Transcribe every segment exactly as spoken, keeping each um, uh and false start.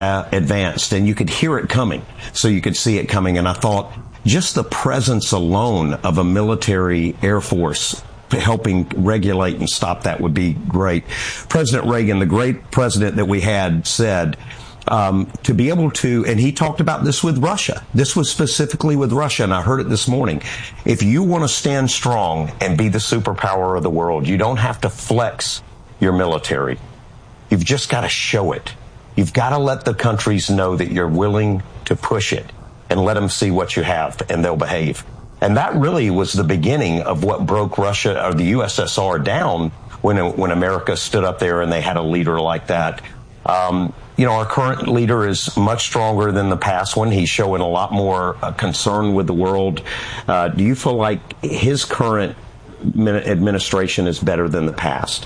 uh, advanced, and you could hear it coming, so you could see it coming. And I thought, just the presence alone of a military Air Force helping regulate and stop that would be great. President Reagan, the great president that we had, said, Um, to be able to, and he talked about this with Russia. This was specifically with Russia, and I heard it this morning. If you want to stand strong and be the superpower of the world, you don't have to flex your military. You've just got to show it. You've got to let the countries know that you're willing to push it and let them see what you have, and they'll behave. And that really was the beginning of what broke Russia or the U S S R down when, when America stood up there and they had a leader like that. Um, You know, our current leader is much stronger than the past one. He's showing a lot more uh, concern with the world. Uh, do you feel like his current administration is better than the past?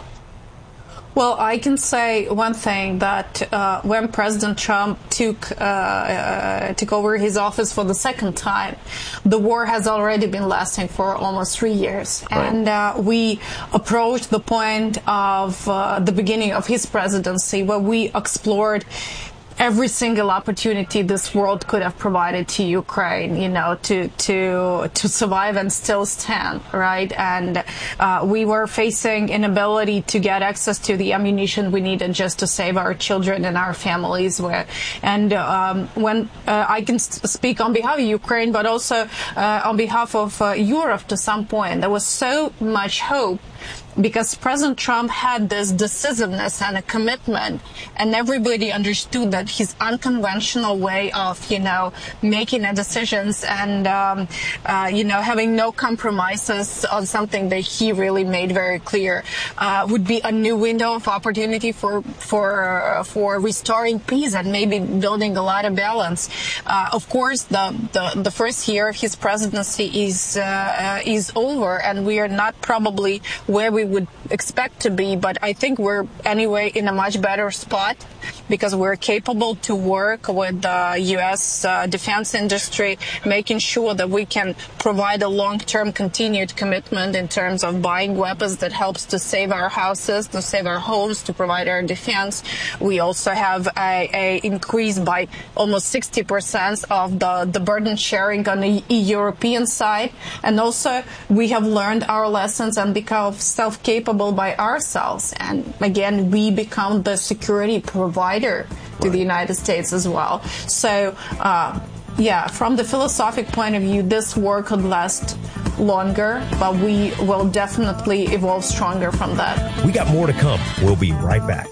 Well, I can say one thing, that uh, when President Trump took uh, uh, took over his office for the second time, the war has already been lasting for almost three years. Right. And uh, we approached the point of uh, the beginning of his presidency where we explored every single opportunity this world could have provided to Ukraine, you know, to to to survive and still stand, right? And uh, we were facing inability to get access to the ammunition we needed just to save our children and our families. And um, when uh, I can speak on behalf of Ukraine, but also uh, on behalf of uh, Europe to some point, there was so much hope, because President Trump had this decisiveness and a commitment, and everybody understood that his unconventional way of, you know, making decisions and, um, uh, you know, having no compromises on something that he really made very clear uh, would be a new window of opportunity for for uh, for restoring peace and maybe building a lot of balance. Uh, of course, the, the the first year of his presidency is uh, uh, is over, and we are not probably where we would expect to be, but I think we're anyway in a much better spot because we're capable to work with the U S uh, defense industry, making sure that we can provide a long-term continued commitment in terms of buying weapons that helps to save our houses, to save our homes, to provide our defense. We also have a, a increase by almost sixty percent of the, the burden sharing on the European side. And also we have learned our lessons and become self-capable by ourselves. And again, we become the security provider to the United States as well. So, uh, yeah, from the philosophic point of view, this war could last longer, but we will definitely evolve stronger from that. We got more to come. We'll be right back.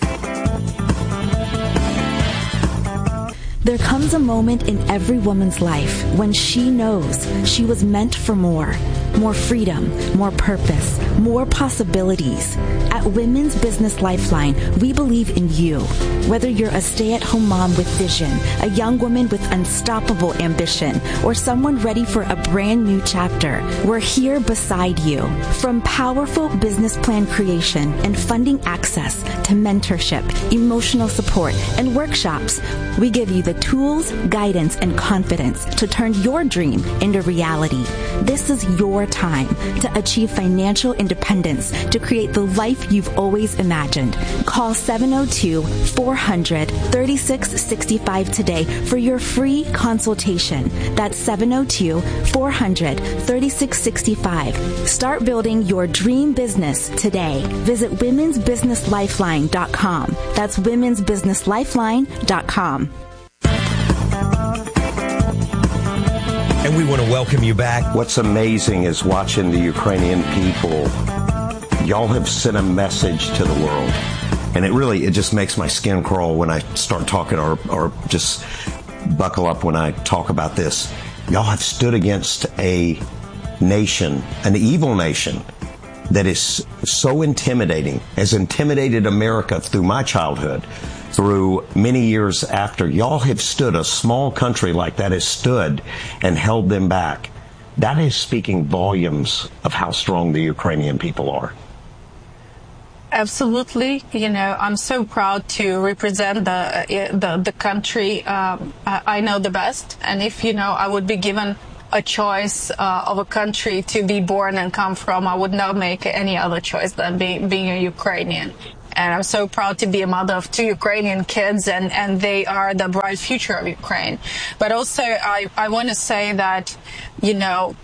There comes a moment in every woman's life when she knows she was meant for more. More freedom, more purpose, more possibilities. At Women's Business Lifeline, we believe in you. Whether you're a stay-at-home mom with vision, a young woman with unstoppable ambition, or someone ready for a brand new chapter, we're here beside you. From powerful business plan creation and funding access to mentorship, emotional support, and workshops, we give you the tools, guidance, and confidence to turn your dream into reality. This is your time to achieve financial independence to create the life you've always imagined. Call seven oh two, four hundred, thirty-six sixty-five today for your free consultation. That's seven oh two, four hundred, thirty-six sixty-five. Start building your dream business today. Visit womens business lifeline dot com. That's womens business lifeline dot com. And we want to welcome you back. What's amazing is watching the Ukrainian people. Y'all have sent a message to the world. And it really, it just makes my skin crawl when I start talking or, or just buckle up when I talk about this. Y'all have stood against a nation, an evil nation, that is so intimidating, has intimidated America through my childhood, through many years after. Y'all have stood, a small country like that has stood and held them back. That is speaking volumes of how strong the Ukrainian people are. Absolutely. You know, I'm so proud to represent the the, the country um, I know the best. And if, you know, I would be given a choice uh, of a country to be born and come from, I would not make any other choice than being, being a Ukrainian. And I'm so proud to be a mother of two Ukrainian kids, and, and they are the bright future of Ukraine. But also, I, I want to say that, you know,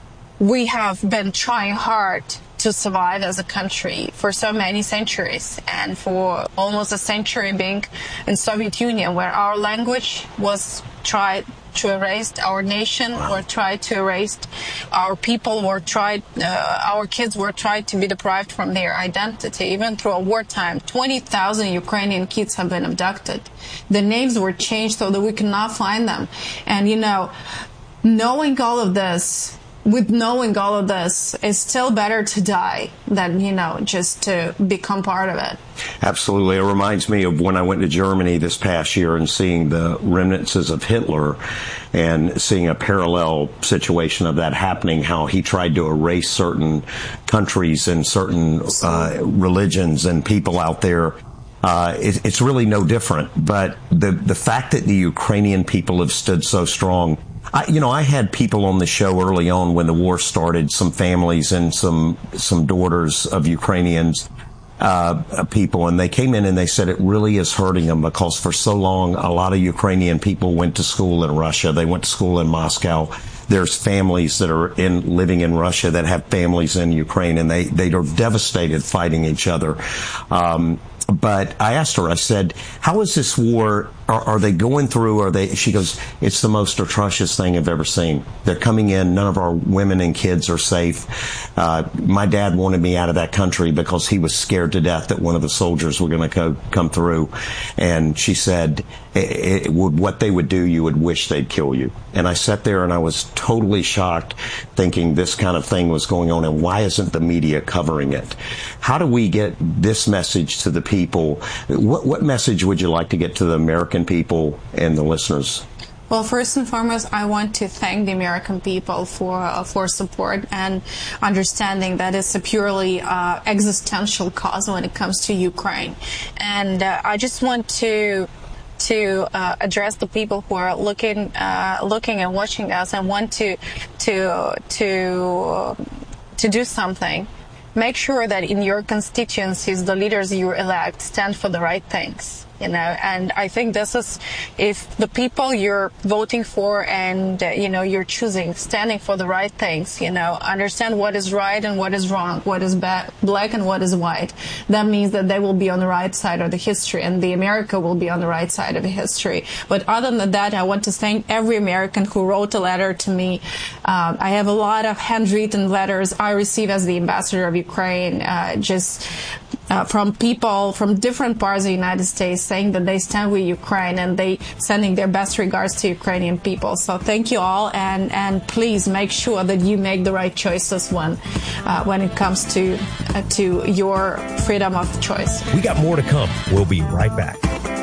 we have been trying hard to survive as a country for so many centuries, and for almost a century being in Soviet Union, where our language was tried to erase, our nation were tried to erase, our people were tried, uh, our kids were tried to be deprived from their identity. Even through a wartime, twenty thousand Ukrainian kids have been abducted. The names were changed so that we cannot find them. And, you know, knowing all of this, with knowing all of this, it's still better to die than, you know, just to become part of it. Absolutely. It reminds me of when I went to Germany this past year and seeing the remnants of Hitler and seeing a parallel situation of that happening, how he tried to erase certain countries and certain uh, religions and people out there. Uh, it, it's really no different. But the, the fact that the Ukrainian people have stood so strong, I, you know, I had people on the show early on when the war started, some families and some some daughters of Ukrainians uh, people, and they came in and they said it really is hurting them because for so long a lot of Ukrainian people went to school in Russia. They went to school in Moscow. There's families that are in living in Russia that have families in Ukraine, and they, they are devastated fighting each other. Um, But I asked her, I said, how is this war, are, are they going through, are they, she goes, it's the most atrocious thing I've ever seen. They're coming in, none of our women and kids are safe. Uh, my dad wanted me out of that country because he was scared to death that one of the soldiers were going to come through. And she said, it, it would, what they would do, you would wish they'd kill you. And I sat there and I was totally shocked, thinking this kind of thing was going on, and why isn't the media covering it? How do we get this message to the people? What, what message would you like to get to the American people and the listeners? Well, first and foremost, I want to thank the American people for uh, for support and understanding that it's a purely uh, existential cause when it comes to Ukraine. And uh, I just want to to uh, address the people who are looking uh, looking and watching us and want to to to to do something. Make sure that in your constituencies, the leaders you elect stand for the right things. You know, and I think this is, if the people you're voting for and, uh, you know, you're choosing, standing for the right things, you know, understand what is right and what is wrong, what is ba- black and what is white. That means that they will be on the right side of the history, and the America will be on the right side of the history. But other than that, I want to thank every American who wrote a letter to me. Um, I have a lot of handwritten letters I receive as the ambassador of Ukraine, uh, just uh, from people from different parts of the United States, saying that they stand with Ukraine and they sending their best regards to Ukrainian people. So thank you all, and, and please make sure that you make the right choices when uh, when it comes to uh, to your freedom of choice. We got more to come. We'll be right back.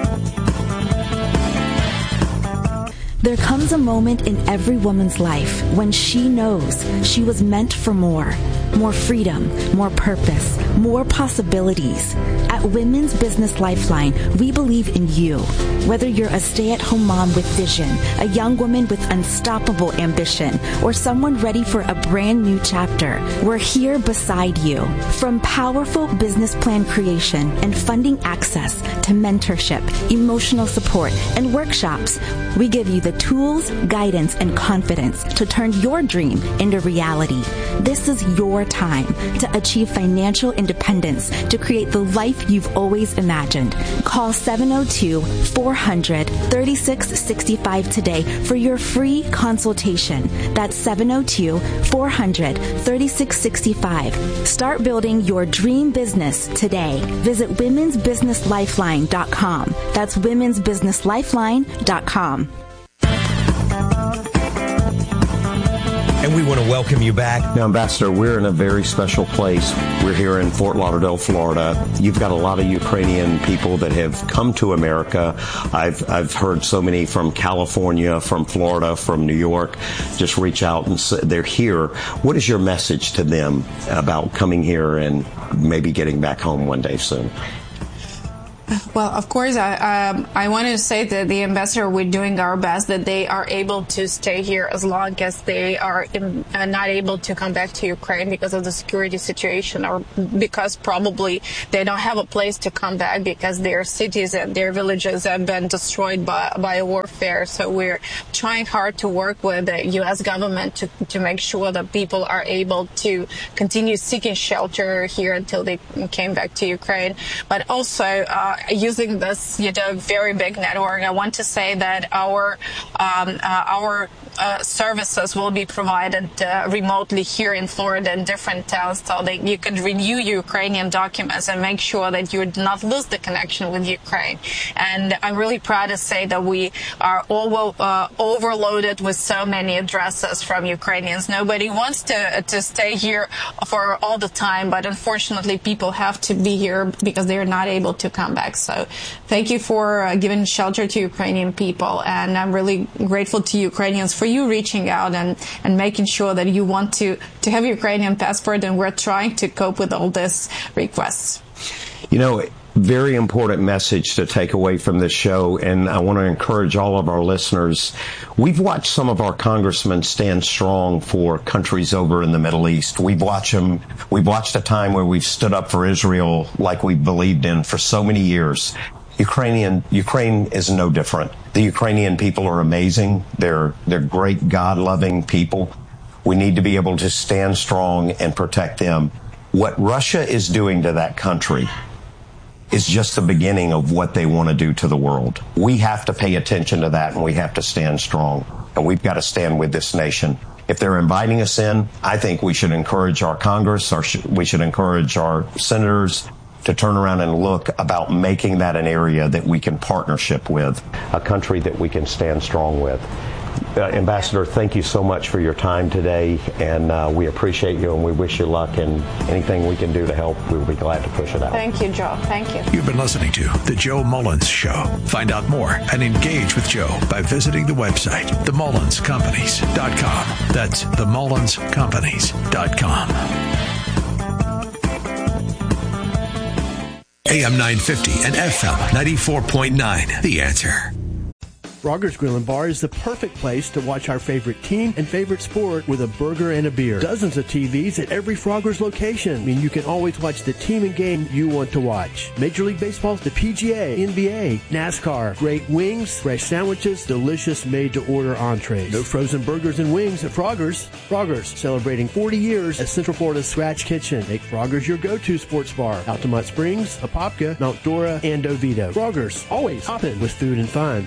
There comes a moment in every woman's life when she knows she was meant for more. More freedom, more purpose, more possibilities. At Women's Business Lifeline, we believe in you. Whether you're a stay-at-home mom with vision, a young woman with unstoppable ambition, or someone ready for a brand new chapter, we're here beside you. From powerful business plan creation and funding access to mentorship, emotional support, and workshops, we give you the tools, guidance, and confidence to turn your dream into reality. This is your time to achieve financial independence, to create the life you've always imagined. Call seven oh two, four hundred, thirty-six sixty-five today for your free consultation. That's seven oh two, four hundred, thirty-six sixty-five. Start building your dream business today. Visit womens business lifeline dot com. That's womens business lifeline dot com. And we want to welcome you back. Now, Ambassador, we're in a very special place. We're here in Fort Lauderdale, Florida. You've got a lot of Ukrainian people that have come to America. I've I've heard so many from California, from Florida, from New York, just reach out and say they're here. What is your message to them about coming here and maybe getting back home one day soon? Well, of course, I um, I want to say that the ambassador, we're doing our best that they are able to stay here as long as they are in, uh, not able to come back to Ukraine because of the security situation, or because probably they don't have a place to come back because their cities and their villages have been destroyed by, by warfare. So we're trying hard to work with the U S government to, to make sure that people are able to continue seeking shelter here until they came back to Ukraine. But also, uh, using this, you know, very big network, I want to say that our um, uh, our uh, services will be provided uh, remotely here in Florida in different towns, so that you could renew your Ukrainian documents and make sure that you do not lose the connection with Ukraine. And I'm really proud to say that we are all uh, overloaded with so many addresses from Ukrainians. Nobody wants to to stay here for all the time, but unfortunately, people have to be here because they are not able to come back. So thank you for uh, giving shelter to Ukrainian people, and I'm really grateful to Ukrainians for you reaching out and, and making sure that you want to, to have Ukrainian passport, and we're trying to cope with all these requests. You know, very important message to take away from this show, and I want to encourage all of our listeners. We've watched some of our congressmen stand strong for countries over in the Middle East. We've watched them. We've watched a time where we've stood up for Israel like we believed in for so many years. Ukrainian Ukraine is no different. The Ukrainian people are amazing. They're they're great, God-loving people. We need to be able to stand strong and protect them. What Russia is doing to that country is just the beginning of what they want to do to the world. We have to pay attention to that, and we have to stand strong, and we've got to stand with this nation. If they're inviting us in, I think we should encourage our Congress, or sh- we should encourage our senators to turn around and look about making that an area that we can partnership with, a country that we can stand strong with. Uh, Ambassador, thank you so much for your time today, and uh, we appreciate you, and we wish you luck, and anything we can do to help, we'll be glad to push it out. Thank you, Joe. Thank you. You've been listening to The Joe Mullins Show. Find out more and engage with Joe by visiting the website, the mullins companies dot com. That's the mullins companies dot com. A M nine fifty and F M ninety-four point nine. The Answer. Frogger's Grill and Bar is the perfect place to watch our favorite team and favorite sport with a burger and a beer. Dozens of T Vs at every Frogger's location mean you can always watch the team and game you want to watch. Major League Baseball, the P G A, N B A, NASCAR, great wings, fresh sandwiches, delicious made-to-order entrees. No frozen burgers and wings at Frogger's. Frogger's, celebrating forty years as Central Florida's Scratch Kitchen. Make Frogger's your go-to sports bar. Altamont Springs, Apopka, Mount Dora, and Oviedo. Frogger's, always hopping with food and fun.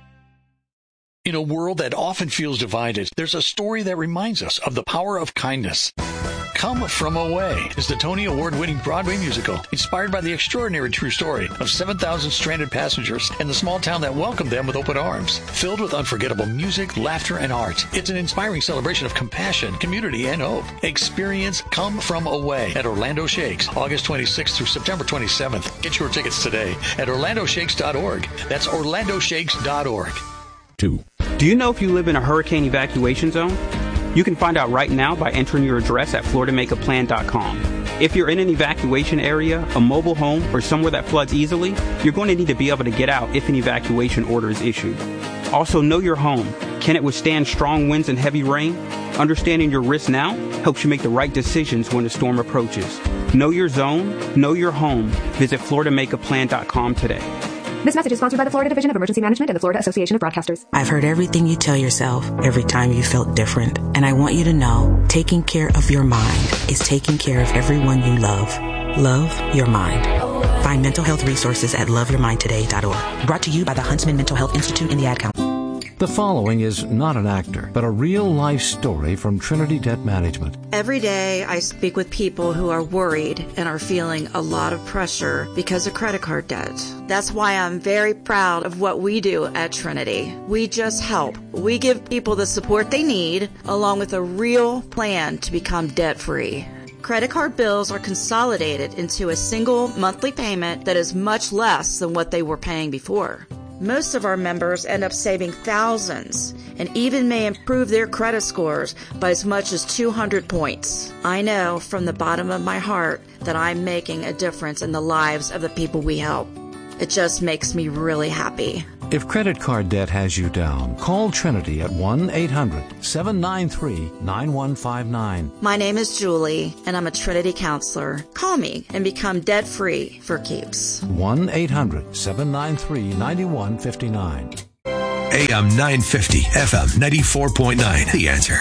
In a world that often feels divided, there's a story that reminds us of the power of kindness. Come From Away is the Tony Award-winning Broadway musical inspired by the extraordinary true story of seven thousand stranded passengers and the small town that welcomed them with open arms. Filled with unforgettable music, laughter, and art, it's an inspiring celebration of compassion, community, and hope. Experience Come From Away at Orlando Shakes, August twenty-sixth through September twenty-seventh. Get your tickets today at orlando shakes dot org. That's orlando shakes dot org. Two. Do you know if you live in a hurricane evacuation zone? You can find out right now by entering your address at florida make a plan dot com. If you're in an evacuation area, a mobile home, or somewhere that floods easily, you're going to need to be able to get out if an evacuation order is issued. Also, know your home. Can it withstand strong winds and heavy rain? Understanding your risk now helps you make the right decisions when a storm approaches. Know your zone, know your home. Visit florida make a plan dot com today. This message is sponsored by the Florida Division of Emergency Management and the Florida Association of Broadcasters. I've heard everything you tell yourself every time you felt different. And I want you to know, taking care of your mind is taking care of everyone you love. Love your mind. Find mental health resources at love your mind today dot org. Brought to you by the Huntsman Mental Health Institute and the Ad Council. The following is not an actor, but a real-life story from Trinity Debt Management. Every day I speak with people who are worried and are feeling a lot of pressure because of credit card debt. That's why I'm very proud of what we do at Trinity. We just help. We give people the support they need, along with a real plan to become debt-free. Credit card bills are consolidated into a single monthly payment that is much less than what they were paying before. Most of our members end up saving thousands and even may improve their credit scores by as much as two hundred points. I know from the bottom of my heart that I'm making a difference in the lives of the people we help. It just makes me really happy. If credit card debt has you down, call Trinity at one eight hundred seven nine three nine one five nine. My name is Julie, and I'm a Trinity counselor. Call me and become debt-free for keeps. one eight hundred seven nine three nine one five nine. A M nine fifty, F M ninety-four point nine. The Answer.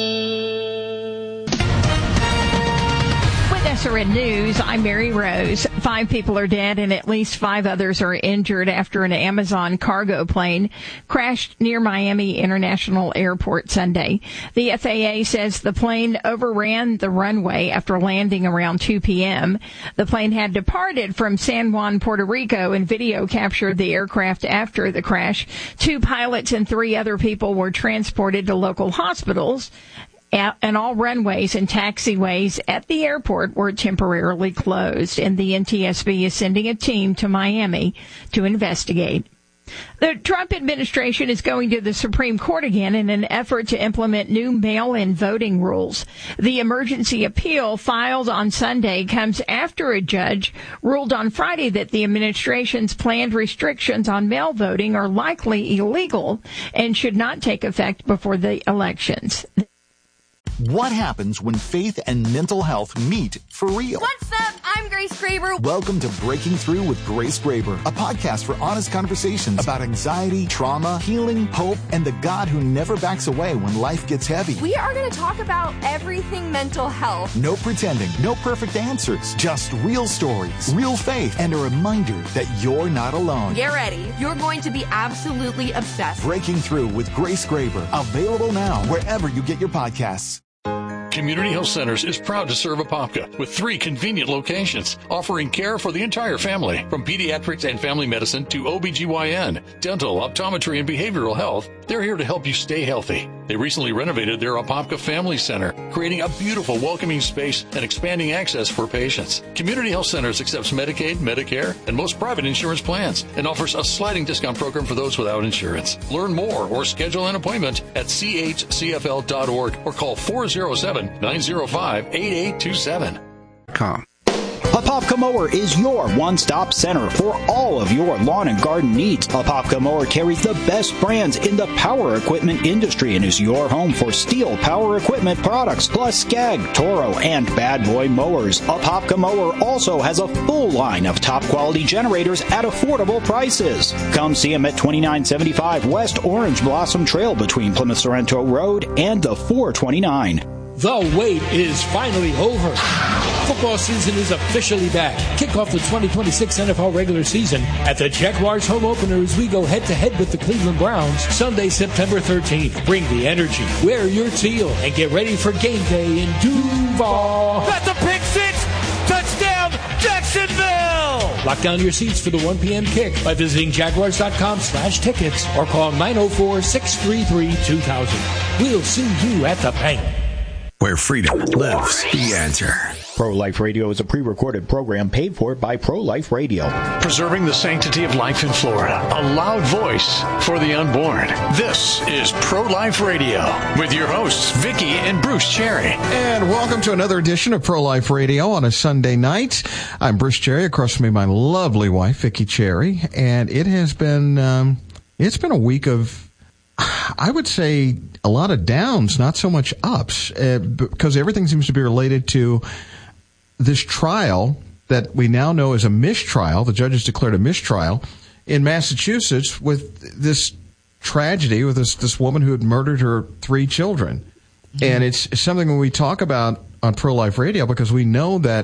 S R N News, I'm Mary Rose. Five people are dead and at least five others are injured after an Amazon cargo plane crashed near Miami International Airport Sunday. The F A A says the plane overran the runway after landing around two p.m. The plane had departed from San Juan, Puerto Rico, and video captured the aircraft after the crash. Two pilots and three other people were transported to local hospitals. And all runways and taxiways at the airport were temporarily closed, and the N T S B is sending a team to Miami to investigate. The Trump administration is going to the Supreme Court again in an effort to implement new mail-in voting rules. The emergency appeal filed on Sunday comes after a judge ruled on Friday that the administration's planned restrictions on mail voting are likely illegal and should not take effect before the elections. What happens when faith and mental health meet for real? What's up? I'm Grace Graber. Welcome to Breaking Through with Grace Graber, a podcast for honest conversations about anxiety, trauma, healing, hope, and the God who never backs away when life gets heavy. We are going to talk about everything mental health. No pretending, no perfect answers, just real stories, real faith, and a reminder that you're not alone. Get ready. You're going to be absolutely obsessed. Breaking Through with Grace Graber, available now wherever you get your podcasts. Community Health Centers is proud to serve Apopka with three convenient locations, offering care for the entire family, from pediatrics and family medicine to O B G Y N, dental, optometry, and behavioral health. They're here to help you stay healthy. They recently renovated their Apopka Family Center, creating a beautiful, welcoming space and expanding access for patients. Community Health Centers accepts Medicaid, Medicare, and most private insurance plans, and offers a sliding discount program for those without insurance. Learn more or schedule an appointment at c h c f l dot org or call four oh seven, nine oh five, eight eight two seven. Com. Apopka Mower is your one-stop center for all of your lawn and garden needs. Apopka Mower carries the best brands in the power equipment industry and is your home for Steel power equipment products, plus Skag, Toro, and Bad Boy mowers. Apopka Mower also has a full line of top-quality generators at affordable prices. Come see them at twenty-nine seventy-five West Orange Blossom Trail between Plymouth Sorrento Road and the four twenty-nine. The wait is finally over. Football season is officially back. Kick off the twenty twenty-six N F L regular season at the Jaguars home opener as we go head-to-head with the Cleveland Browns Sunday, September thirteenth. Bring the energy, wear your teal, and get ready for game day in Duval. That's a pick six! Touchdown, Jacksonville! Lock down your seats for the one p.m. kick by visiting jaguars.com slash tickets or call nine oh four, six three three, two thousand. We'll see you at the bank. Where freedom lives. The Answer. Pro-Life Radio is a pre-recorded program paid for by Pro-Life Radio. Preserving the sanctity of life in Florida. A loud voice for the unborn. This is Pro-Life Radio with your hosts, Vicki and Bruce Cherry. And welcome to another edition of Pro-Life Radio on a Sunday night. I'm Bruce Cherry. Across from me, my lovely wife, Vicki Cherry. And it has been, um, it's been a week of, I would say, a lot of downs, not so much ups, uh, because everything seems to be related to this trial that we now know is a mistrial. The judges declared a mistrial in Massachusetts with this tragedy with this, this woman who had murdered her three children. Mm-hmm. And it's something when we talk about on Pro-Life Radio because we know that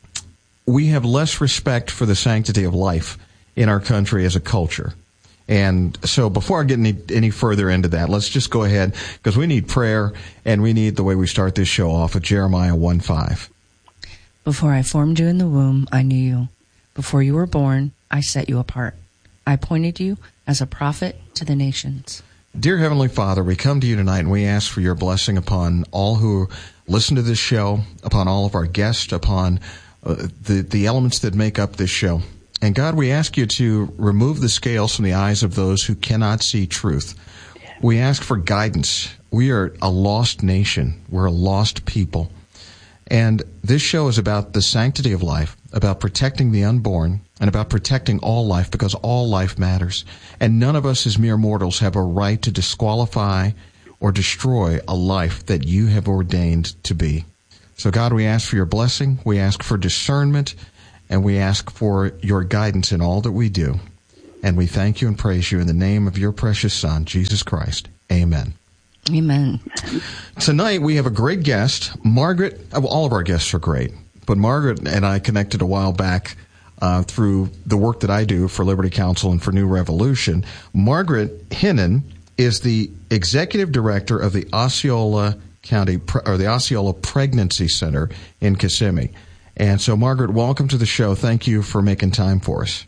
we have less respect for the sanctity of life in our country as a culture. And so before I get any, any further into that, let's just go ahead because we need prayer and we need the way we start this show off with Jeremiah one five. Before I formed you in the womb, I knew you. Before you were born, I set you apart. I appointed you as a prophet to the nations. Dear Heavenly Father, we come to you tonight and we ask for your blessing upon all who listen to this show, upon all of our guests, upon uh, the, the elements that make up this show. And God, we ask you to remove the scales from the eyes of those who cannot see truth. We ask for guidance. We are a lost nation. We're a lost people. And this show is about the sanctity of life, about protecting the unborn, and about protecting all life, because all life matters. And none of us as mere mortals have a right to disqualify or destroy a life that you have ordained to be. So God, we ask for your blessing, we ask for discernment, and we ask for your guidance in all that we do. And we thank you and praise you in the name of your precious Son, Jesus Christ. Amen. Amen. Tonight we have a great guest, Margaret. Well, all of our guests are great, but Margaret and I connected a while back uh, through the work that I do for Liberty Counsel and for New Revolution. Margaret Hinnon is the executive director of the Osceola County or the Osceola Pregnancy Center in Kissimmee. And so, Margaret, welcome to the show. Thank you for making time for us.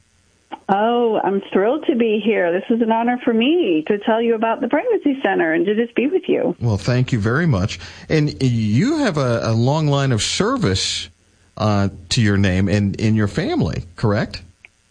Oh, I'm thrilled to be here. This is an honor for me to tell you about the Pregnancy Center and to just be with you. Well, thank you very much. And you have a, a long line of service uh, to your name and in your family, correct?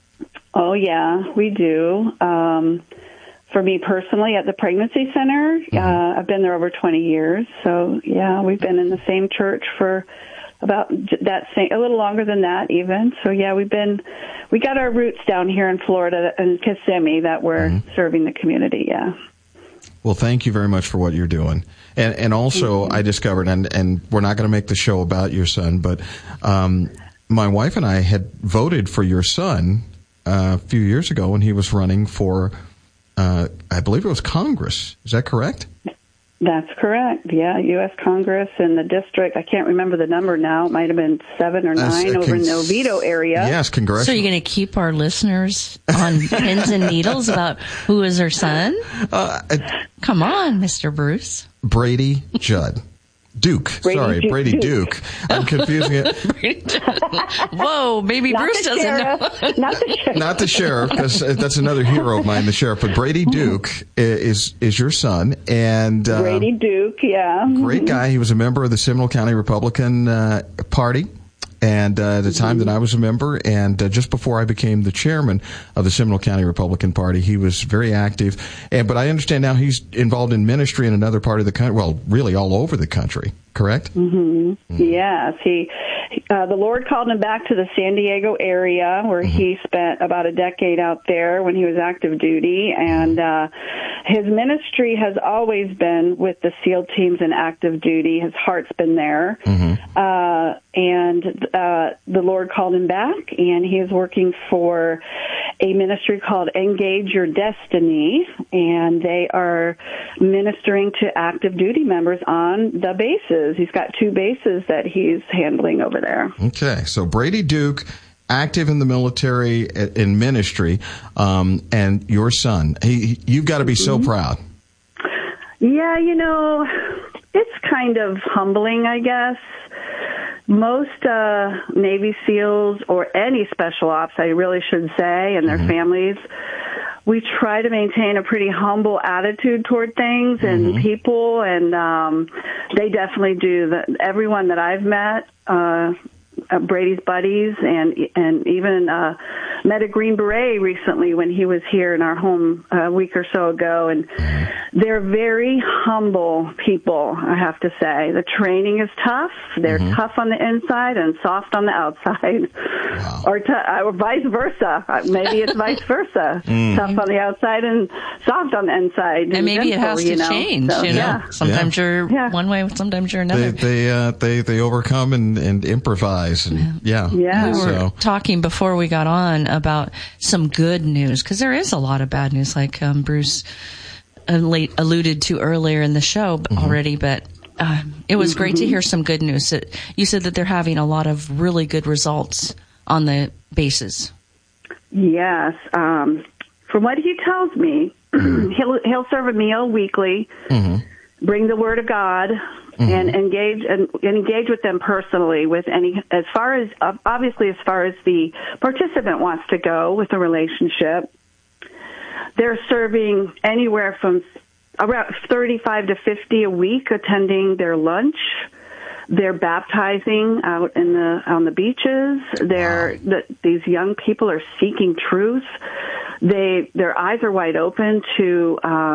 Oh, yeah, we do. Um, for me personally, at the Pregnancy Center, mm-hmm. uh, I've been there over twenty years. So, yeah, we've been in the same church for about that same, a little longer than that even. So, yeah, we've been, we got our roots down here in Florida and Kissimmee that we're mm-hmm. serving the community, yeah. Well, thank you very much for what you're doing. And and also, mm-hmm. I discovered, and, and we're not going to make the show about your son, but um, my wife and I had voted for your son uh, a few years ago when he was running for, uh, I believe it was Congress. Is that correct? That's correct. Yeah, U S Congress and the district. I can't remember the number now. It might have been seven or nine uh, over in the Oviedo area. Yes, congratulations. So you're going to keep our listeners on pins and needles about who is her son? Uh, Come on, Mister Bruce. Brady Judd. Duke. Brady Sorry, Duke. Brady Duke. I'm confusing it. Whoa, maybe Not Bruce doesn't sheriff. know. Not the sheriff. Not the sheriff, because that's another hero of mine, the sheriff. But Brady Duke is is your son, and uh, Brady Duke, yeah, great guy. He was a member of the Seminole County Republican uh, Party. And uh, at the time that I was a member, and uh, just before I became the chairman of the Seminole County Republican Party, he was very active. And but I understand now he's involved in ministry in another part of the country. Well, really all over the country. Correct? Mm-hmm. Mm-hmm. Yes, he. Uh, the Lord called him back to the San Diego area, where mm-hmm. he spent about a decade out there when he was active duty, and uh, his ministry has always been with the SEAL teams in active duty. His heart's been there, mm-hmm. uh, and uh, the Lord called him back, and he is working for a ministry called Engage Your Destiny, and they are ministering to active duty members on the bases. He's got two bases that he's handling over there. Okay, so Brady Duke, active in the military, in ministry, um, and your son. He, you've got to be so mm-hmm. proud. Yeah, you know, it's kind of humbling, I guess. Most uh, Navy SEALs or any special ops, I really should say, and their mm-hmm. families, we try to maintain a pretty humble attitude toward things and mm-hmm. people, and um, they definitely do. The, everyone that I've met, uh, uh, Brady's buddies, and and even uh, met a Green Beret recently when he was here in our home a week or so ago, and they're very humble people, I have to say. The training is tough. They're mm-hmm. tough on the inside and soft on the outside, wow. or, t- or vice versa. Maybe it's vice versa. Mm. Tough on the outside and soft on the inside. And, and maybe gentle, it has to you know? change. So, you know, yeah. sometimes yeah. you're yeah. one way, sometimes you're another. They they uh, they, they overcome and, and improvise. And, yeah. Yeah. We were so. talking before we got on about some good news, because there is a lot of bad news, like um, Bruce uh, late alluded to earlier in the show mm-hmm. already, but uh, it was mm-hmm. great to hear some good news. That you said that they're having a lot of really good results on the bases. Yes. Um, from what he tells me, he'll, he'll serve a meal weekly, mm-hmm. bring the Word of God, mm-hmm. and engage and, and engage with them personally with any, as far as, obviously as far as the participant wants to go with the relationship. They're serving anywhere from around thirty-five to fifty a week, attending their lunch. They're baptizing out in the on the beaches. They're wow. the, these young people are seeking truth. They their eyes are wide open to um,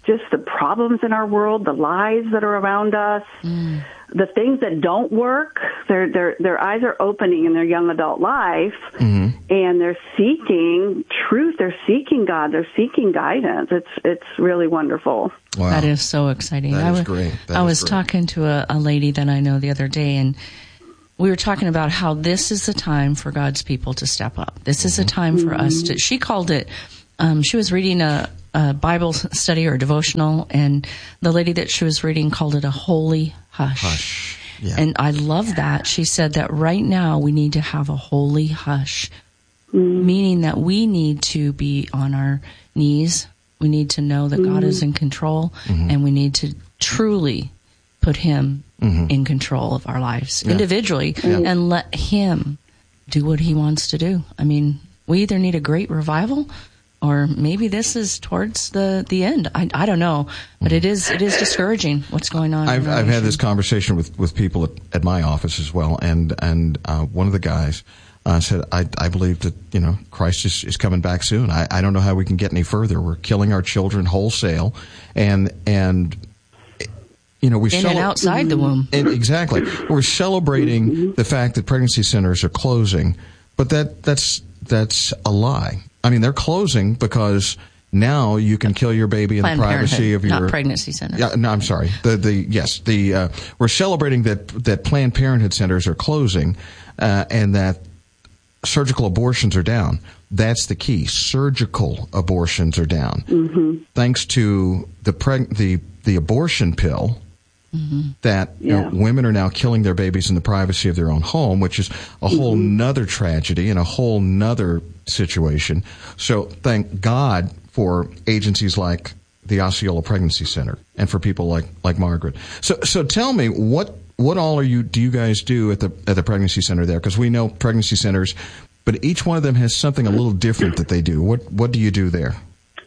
just the problems in our world, the lies that are around us, mm. the things that don't work. Their their their eyes are opening in their young adult life, mm-hmm. and they're seeking truth. They're seeking God. They're seeking guidance. It's it's really wonderful. Wow. That is so exciting. That I is was, great. That I is was great. talking to a, a lady that I know the other day, and we were talking about how this is the time for God's people to step up. This mm-hmm. is a time for mm-hmm. us to. She called it. Um, she was reading a. a Bible study or devotional, and the lady that she was reading called it a holy hush. Hush. Yeah. And I love that. She said that right now we need to have a holy hush, mm-hmm. meaning that we need to be on our knees. We need to know that mm-hmm. God is in control, mm-hmm. and we need to truly put Him mm-hmm. in control of our lives yeah. individually yeah. and let Him do what He wants to do. I mean, we either need a great revival, or maybe this is towards the, the end. I, I don't know, but it is it is discouraging what's going on. I've I've had this conversation with, with people at, at my office as well, and and uh, one of the guys uh, said, I I believe that you know Christ is, is coming back soon. I, I don't know how we can get any further. We're killing our children wholesale, and and you know we in cele- and outside the womb. And exactly, we're celebrating the fact that pregnancy centers are closing, but that that's that's a lie. I mean, they're closing because now you can kill your baby in Planned the privacy Parenthood, of your not pregnancy centers. Yeah, no, I'm sorry. The the yes, the uh, we're celebrating that that Planned Parenthood centers are closing, uh, and that surgical abortions are down. That's the key. Surgical abortions are down, mm-hmm. thanks to the preg- the the abortion pill. Mm-hmm. That you yeah. know, women are now killing their babies in the privacy of their own home, which is a whole mm-hmm. nother tragedy and a whole nother situation. So thank God for agencies like the Osceola Pregnancy Center and for people like, like Margaret. So so tell me, what what all are you do you guys do at the at the pregnancy center there? Because we know pregnancy centers, but each one of them has something a little different that they do. What what do you do there?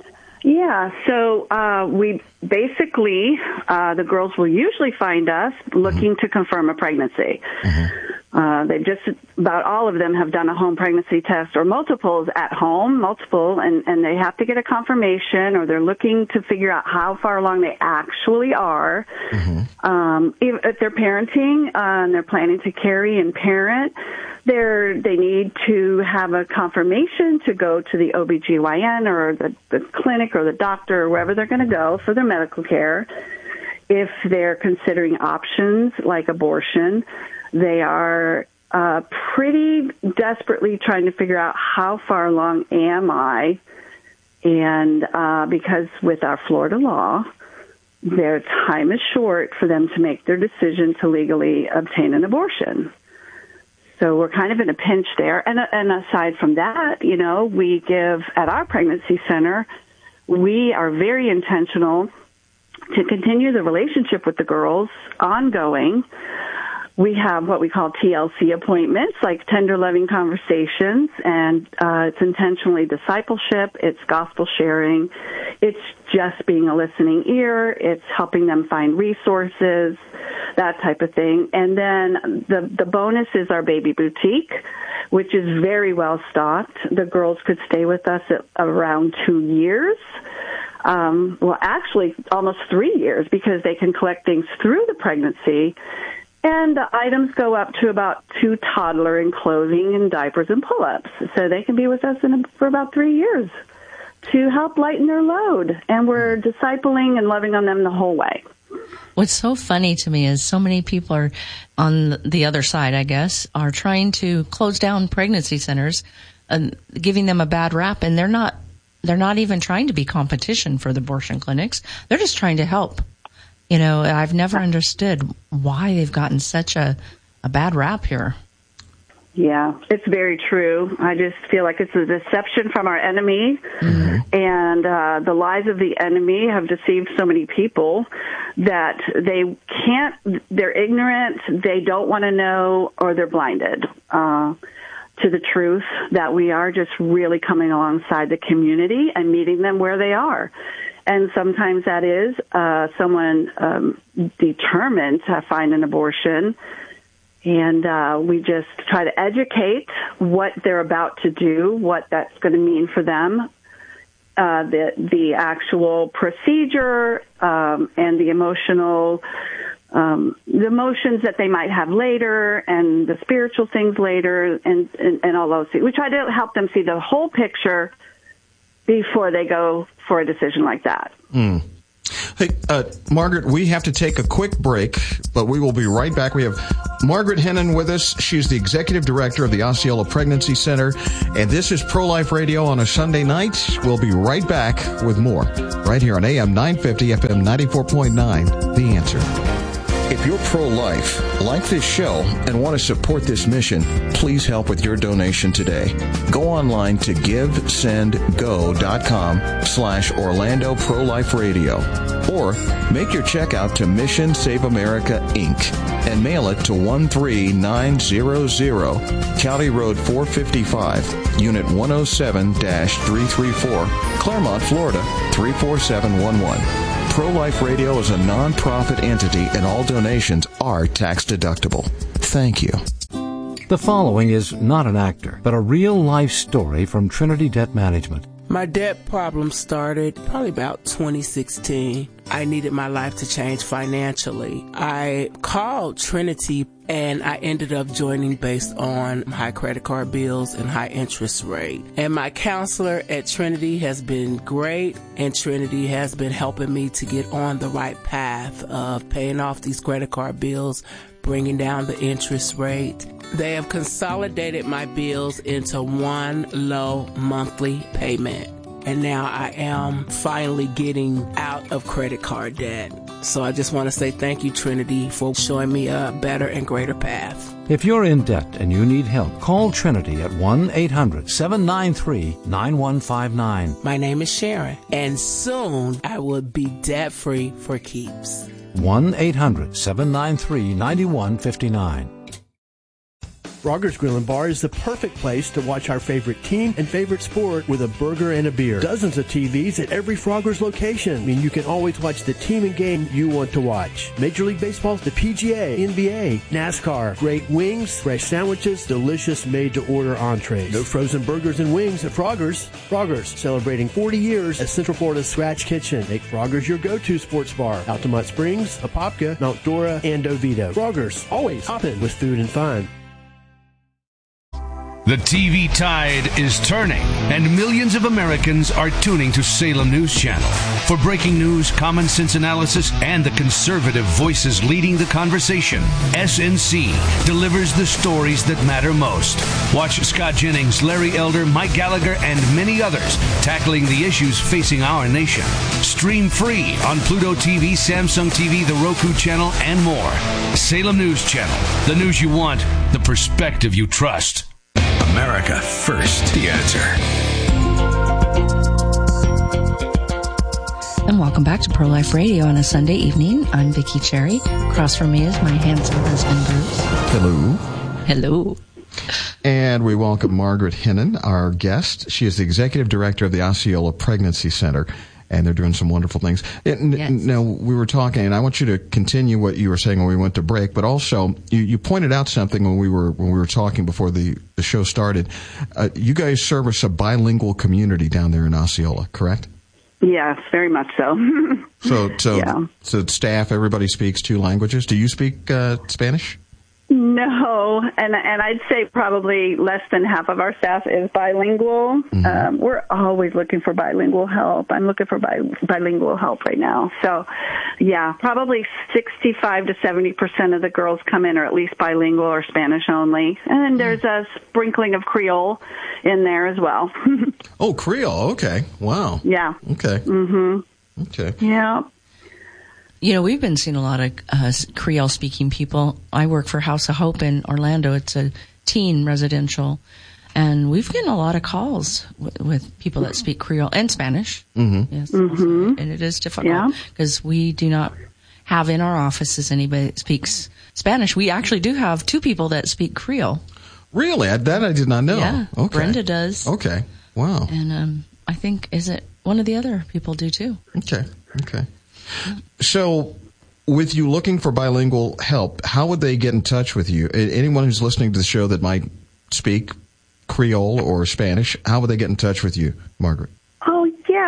Yeah, so uh, we basically, uh, the girls will usually find us looking mm-hmm. to confirm a pregnancy. Mm-hmm. Uh, they've just, about all of them have done a home pregnancy test or multiples at home, multiple, and, and they have to get a confirmation, or they're looking to figure out how far along they actually are. Mm-hmm. Um, if, if they're parenting uh, and they're planning to carry and parent, They're, they need to have a confirmation to go to the O B G Y N or the, the clinic or the doctor or wherever they're going to go for their medical care. If they're considering options like abortion, they are uh, pretty desperately trying to figure out how far along am I. And uh, because with our Florida law, their time is short for them to make their decision to legally obtain an abortion. So we're kind of in a pinch there. And, and aside from that, you know, we give at our pregnancy center, we are very intentional to continue the relationship with the girls ongoing. We have what we call T L C appointments, like tender loving conversations, and uh, it's intentionally discipleship, it's gospel sharing, it's just being a listening ear, it's helping them find resources, that type of thing. And then the the bonus is our baby boutique, which is very well stocked. The girls could stay with us at around two years. Um, well, actually, almost three years, because they can collect things through the pregnancy. And the items go up to about two toddler and clothing and diapers and pull-ups. So they can be with us in, for about three years to help lighten their load. And we're discipling and loving on them the whole way. What's so funny to me is so many people are on the other side, I guess, are trying to close down pregnancy centers and giving them a bad rap. And they're not, they're not even trying to be competition for the abortion clinics. They're just trying to help. You know, I've never understood why they've gotten such a, a bad rap here. Yeah, it's very true. I just feel like it's a deception from our enemy, mm-hmm. and uh, the lies of the enemy have deceived so many people that they can't, they're ignorant, they don't want to know, or they're blinded uh, to the truth that we are just really coming alongside the community and meeting them where they are. And sometimes that is uh, someone um, determined to find an abortion. And uh, we just try to educate what they're about to do, what that's going to mean for them, uh, the the actual procedure um, and the emotional um, the emotions that they might have later and the spiritual things later and, and, and all those things. We try to help them see the whole picture before they go for a decision like that. Mm. Hey, uh, Margaret, we have to take a quick break, but we will be right back. We have Margaret Hennon with us. She's the executive director of the Osceola Pregnancy Center, and this is Pro-Life Radio on a Sunday night. We'll be right back with more right here on A M nine fifty, F M ninety-four point nine, The Answer. If you're pro-life, like this show, and want to support this mission, please help with your donation today. Go online to givesendgo.com slash Orlando Pro-Life Radio. Or make your check out to Mission Save America, Incorporated and mail it to one three nine zero zero, County Road four fifty-five, Unit one oh seven dash three thirty-four, Claremont, Florida three four seven one one. Pro-Life Radio is a non-profit entity and all donations are tax-deductible. Thank you. The following is not an actor, but a real-life story from Trinity Debt Management. My debt problem started probably about twenty sixteen. I needed my life to change financially. I called Trinity and I ended up joining based on high credit card bills and high interest rate. And my counselor at Trinity has been great, and Trinity has been helping me to get on the right path of paying off these credit card bills, bringing down the interest rate. They have consolidated my bills into one low monthly payment. And now I am finally getting out of credit card debt. So I just want to say thank you, Trinity, for showing me a better and greater path. If you're in debt and you need help, call Trinity at one eight hundred seven nine three nine one five nine. My name is Sharon, and soon I will be debt-free for keeps. one eight hundred seven nine three nine one five nine. Frogger's Grill and Bar is the perfect place to watch our favorite team and favorite sport with a burger and a beer. Dozens of T Vs at every Frogger's location. I mean, you can always watch the team and game you want to watch. Major League Baseball, the P G A, N B A, NASCAR, great wings, fresh sandwiches, delicious made-to-order entrees. No frozen burgers and wings at Frogger's. Frogger's, celebrating forty years as Central Florida's Scratch Kitchen. Make Frogger's your go-to sports bar. Altamont Springs, Apopka, Mount Dora, and Oviedo. Frogger's, always hopping with food and fun. The T V tide is turning, and millions of Americans are tuning to Salem News Channel for breaking news, common sense analysis, and the conservative voices leading the conversation. S N C delivers the stories that matter most. Watch Scott Jennings, Larry Elder, Mike Gallagher, and many others tackling the issues facing our nation. Stream free on Pluto T V, Samsung T V, the Roku channel, and more. Salem News Channel, the news you want, the perspective you trust. America First, The Answer. And welcome back to Pro-Life Radio on a Sunday evening. I'm Vicki Cherry. Across from me is my handsome husband, Bruce. Hello. Hello. And we welcome Margaret Hennon, our guest. She is the executive director of the Osceola Pregnancy Center, and they're doing some wonderful things. And, yes. Now, we were talking, and I want you to continue what you were saying when we went to break, but also you, you pointed out something when we were when we were talking before the, the show started. Uh, you guys service a bilingual community down there in Osceola, correct? Yes, very much so. so, so, yeah. so staff, everybody speaks two languages. Do you speak uh, Spanish? No, and and I'd say probably less than half of our staff is bilingual. Mm-hmm. Um, we're always looking for bilingual help. I'm looking for bi- bilingual help right now. So, yeah, probably sixty-five to seventy percent of the girls come in are at least bilingual or Spanish only. And then there's a sprinkling of Creole in there as well. Oh, Creole. Okay. Wow. Yeah. Okay. Mm-hmm. Okay. Yeah. You know, we've been seeing a lot of uh, Creole-speaking people. I work for House of Hope in Orlando. It's a teen residential. And we've gotten a lot of calls w- with people that speak Creole and Spanish. Mm-hmm. Yes. Mm-hmm. And it is difficult because yeah. we do not have in our offices anybody that speaks Spanish. We actually do have two people that speak Creole. Really? That I did not know. Yeah. Okay. Brenda does. Okay. Wow. And um, I think, is it one of the other people do too? Okay. Okay. So, with you looking for bilingual help, how would they get in touch with you? Anyone who's listening to the show that might speak Creole or Spanish, how would they get in touch with you, Margaret? Oh, yeah.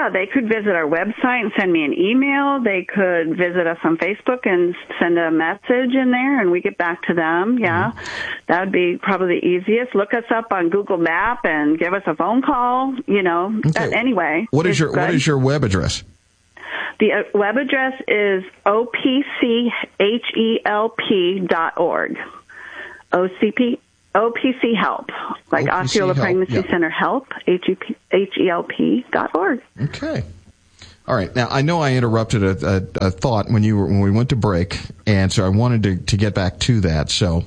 Yeah, they could visit our website and send me an email. They could visit us on Facebook and send a message in there, and we get back to them. Yeah, mm-hmm. That would be probably the easiest. Look us up on Google Map and give us a phone call. You know, okay. uh, anyway. What is your good. What is your web address? The uh, web address is O P C H E L P dot org. O C P O P C Help, like O P C Osceola help. Pregnancy Yep. Center Help, H E L P dot org. Okay. All right. Now, I know I interrupted a, a, a thought when you were, when we went to break, and so I wanted to, to get back to that. So,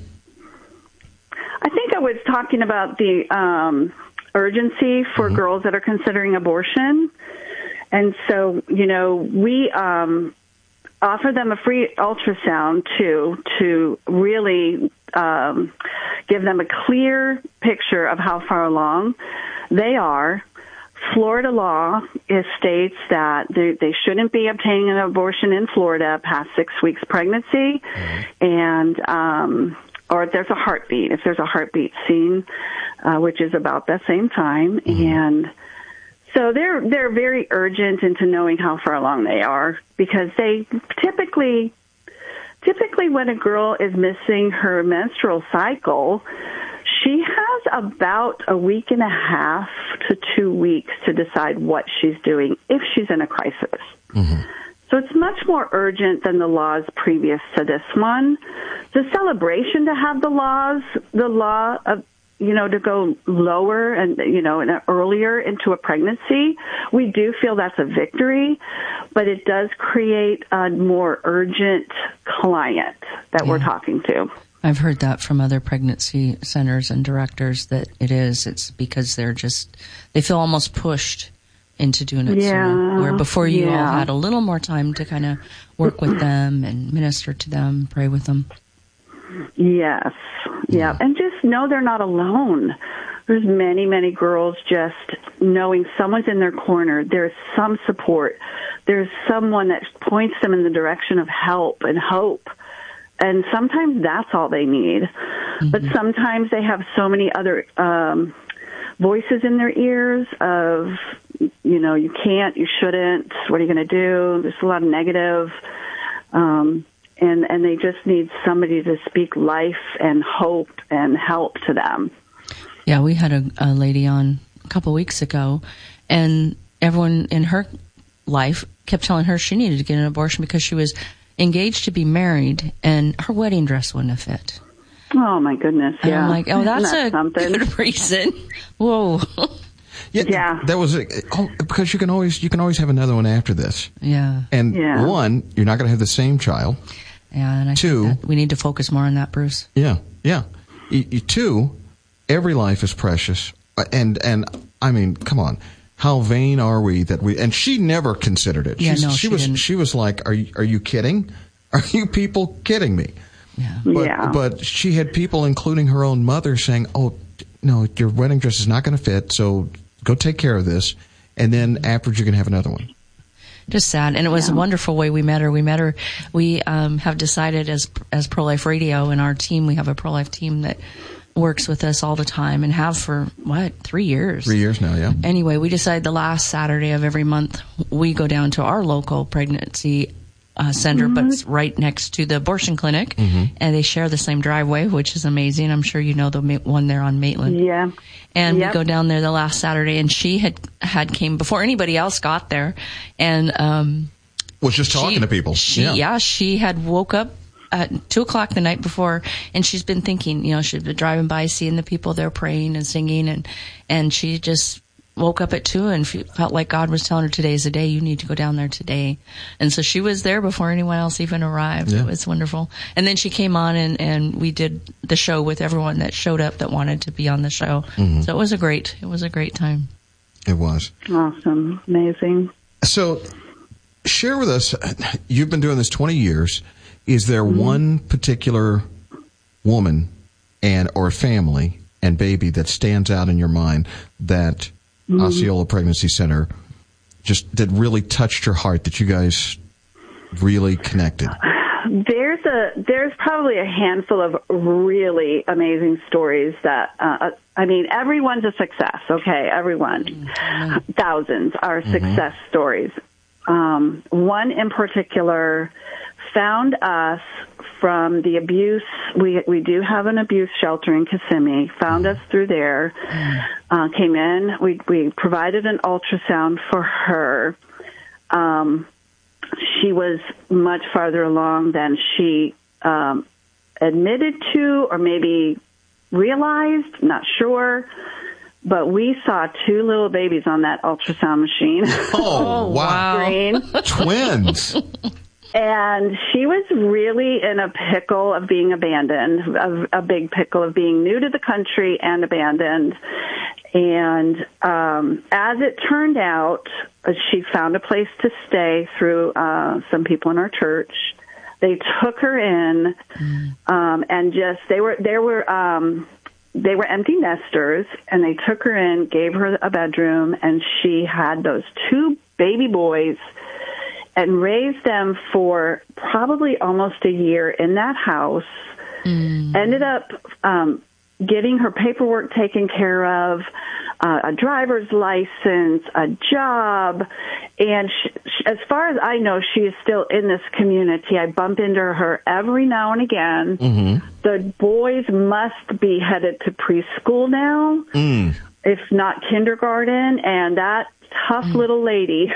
I think I was talking about the um, urgency for mm-hmm. girls that are considering abortion. And so, you know, we um, offer them a free ultrasound, too, to really um, give them a clear picture of how far along they are. Florida law is, states that they, they shouldn't be obtaining an abortion in Florida past six weeks pregnancy, mm-hmm. and um, or if there's a heartbeat, if there's a heartbeat seen, uh, which is about the same time, mm-hmm. and so they're they're very urgent into knowing how far along they are, because they typically typically when a girl is missing her menstrual cycle, she has about a week and a half to two weeks to decide what she's doing if she's in a crisis. Mm-hmm. So it's much more urgent than the laws previous to this one. The celebration to have the laws, the law of, you know, to go lower and, you know, and earlier into a pregnancy, we do feel that's a victory, but it does create a more urgent client that yeah. we're talking to. I've heard that from other pregnancy centers and directors that it is. It's because they're just, they feel almost pushed into doing it yeah, sooner. Where before you yeah. all had a little more time to kind of work with them and minister to them, pray with them. Yes. Yeah. And just know they're not alone. There's many, many girls just knowing someone's in their corner. There's some support. There's someone that points them in the direction of help and hope. And sometimes that's all they need. Mm-hmm. But sometimes they have so many other um, voices in their ears of, you know, you can't, you shouldn't, what are you going to do? There's a lot of negative. Um, and, and they just need somebody to speak life and hope and help to them. Yeah, we had a, a lady on a couple of weeks ago, and everyone in her life kept telling her she needed to get an abortion because she was engaged to be married, and her wedding dress wouldn't have fit. Oh, my goodness, yeah. And I'm like, oh, that's that a something? good reason. Whoa. Yeah, yeah. That was a, oh, because you can always you can always have another one after this. Yeah. And yeah. one, you're not going to have the same child. Yeah, and I two, think that we need to focus more on that, Bruce. Yeah, yeah. Y- y- two, every life is precious, and and I mean, come on. How vain are we that we? And she never considered it. Yeah, She's, no, she, she was. didn't. She was like, "Are you? Are you kidding? Are you people kidding me?" Yeah. But, yeah. but she had people, including her own mother, saying, "Oh, no, your wedding dress is not going to fit. So go take care of this, and then afterwards you're going to have another one." Just sad, and it was yeah. a wonderful way we met her. We met her. We um, have decided as as Pro Life Radio and our team, we have a pro life team that works with us all the time and have for, what, three years? Three years now, yeah. Anyway, we decided the last Saturday of every month, we go down to our local pregnancy uh, center, mm-hmm. but it's right next to the abortion clinic, mm-hmm. and they share the same driveway, which is amazing. I'm sure you know the one there on Maitland. Yeah. And yep. we go down there the last Saturday, and she had, had came before anybody else got there, and um, was just talking she, to people. She, yeah. yeah, she had woke up at two o'clock the night before, and she's been thinking, you know, she'd been driving by, seeing the people there praying and singing, and and she just woke up at two and felt like God was telling her, today's the day, you need to go down there today. And so she was there before anyone else even arrived. Yeah. It was wonderful. And then she came on, and, and we did the show with everyone that showed up that wanted to be on the show. Mm-hmm. So it was a great, it was a great time. It was. Awesome. Amazing. So share with us, you've been doing this twenty years. Is there mm-hmm. one particular woman and or family and baby that stands out in your mind that mm-hmm. Osceola Pregnancy Center just that really touched your heart, that you guys really connected? there's a there's probably a handful of really amazing stories that uh, I mean, everyone's a success. Okay, everyone, mm-hmm. thousands are mm-hmm. success stories. Um, one in particular found us from the abuse. We we do have an abuse shelter in Kissimmee. Found us through there. Uh, came in. We we provided an ultrasound for her. Um, she was much farther along than she um, admitted to, or maybe realized. Not sure. But we saw two little babies on that ultrasound machine. Oh, wow. Screen. Twins. And she was really in a pickle of being abandoned, a, a big pickle of being new to the country and abandoned. And um, as it turned out, she found a place to stay through uh, some people in our church. They took her in, um, and just they were they were. Um, They were empty nesters, and they took her in, gave her a bedroom, and she had those two baby boys and raised them for probably almost a year in that house. Mm. Ended up um, getting her paperwork taken care of, uh, a driver's license, a job, and she, she, as far as I know, she is still in this community. I bump into her every now and again. Mm-hmm. The boys must be headed to preschool now, mm. if not kindergarten, and that tough mm. little lady.